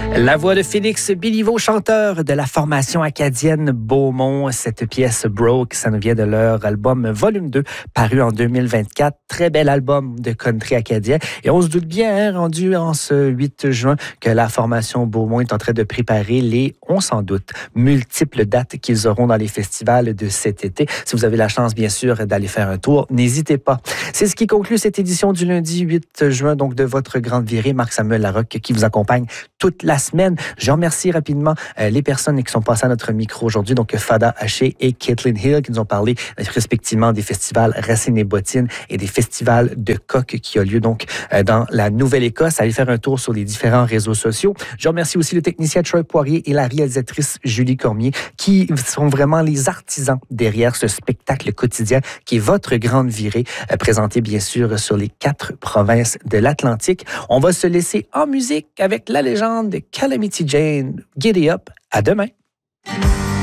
La voix de Félix Béliveau, chanteur de la formation acadienne Beaumont. Cette pièce Broke, ça nous vient de leur album Volume 2, paru en 2024. Très bel album de country acadien. Et on se doute bien, rendu en ce 8 juin, que la formation Beaumont est en train de préparer les, on s'en doute, multiples dates qu'ils auront dans les festivals de cet été. Si vous avez la chance, bien sûr, d'aller faire un tour, n'hésitez pas. C'est ce qui conclut cette édition du lundi 8 juin, donc de votre grande virée. Marc-Samuel Larocque qui vous accompagne toute la semaine. Je remercie rapidement les personnes qui sont passées à notre micro aujourd'hui, donc Fada Haché et Caitlin Hill, qui nous ont parlé respectivement des festivals Racine et Bottine et des festivals de coq qui a lieu donc dans la Nouvelle-Écosse. Allez faire un tour sur les différents réseaux sociaux. Je remercie aussi le technicien Troy Poirier et la réalisatrice Julie Cormier, qui sont vraiment les artisans derrière ce spectacle quotidien qui est votre grande virée, présenté bien sûr sur les 4 provinces de l'Atlantique. On va se laisser en musique avec la légende de Calamity Jane. Giddy up. À demain.